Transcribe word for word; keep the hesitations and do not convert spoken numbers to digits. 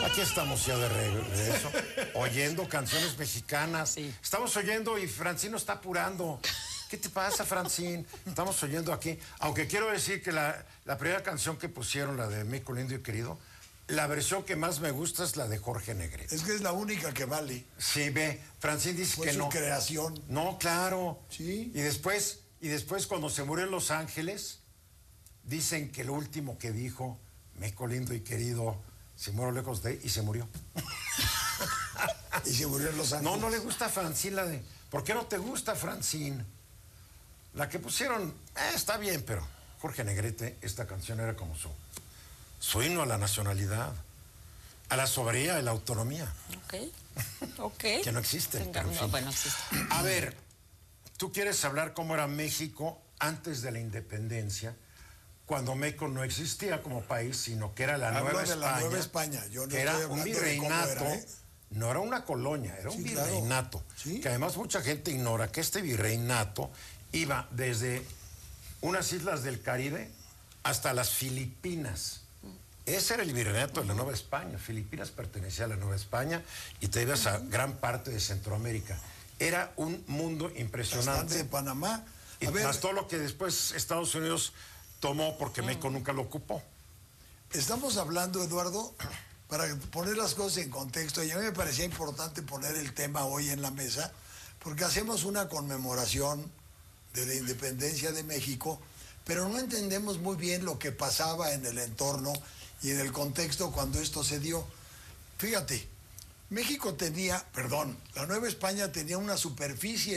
Aquí estamos ya de regreso, oyendo canciones mexicanas. Sí. Estamos oyendo y Francino está apurando. ¿Qué te pasa, Francín? Estamos oyendo aquí. Aunque quiero decir que la, la primera canción que pusieron, la de México lindo y querido, la versión que más me gusta es la de Jorge Negrete. Es que es la única que vale. Sí, ve, Francín dice Fue que su no. creación. No, claro. Sí. Y después, y después cuando se murió en Los Ángeles, dicen que lo último que dijo, México lindo y querido, se muero lejos de... y se murió. Y se murió en Los Ángeles. No, no le gusta a Francín la de... ¿Por qué no te gusta, Francín? La que pusieron, eh, está bien, pero Jorge Negrete, esta canción era como su, su himno a la nacionalidad, a la soberanía, a la autonomía. Ok, ok. Que no existe. Tenga, pero en no, fin. bueno, existe. A ver, tú quieres hablar cómo era México antes de la independencia, cuando México no existía como país, sino que era la Hablo Nueva de España. La Nueva España. Yo no que era un virreinato, era, ¿eh? no era una colonia, era Sí, un claro. virreinato. ¿Sí? Que además mucha gente ignora que este virreinato iba desde unas islas del Caribe hasta las Filipinas. Ese era el virreinato de la Nueva España. Filipinas pertenecía a la Nueva España y te ibas a gran parte de Centroamérica. Era un mundo impresionante. Bastante de Panamá. Y A ver, más todo lo que después Estados Unidos tomó porque México nunca lo ocupó. estamos hablando, Eduardo, para poner las cosas en contexto, y a mí me parecía importante poner el tema hoy en la mesa, porque hacemos una conmemoración de la independencia de México, pero no entendemos muy bien lo que pasaba en el entorno y en el contexto cuando esto se dio. Fíjate, México tenía, perdón, la Nueva España tenía una superficie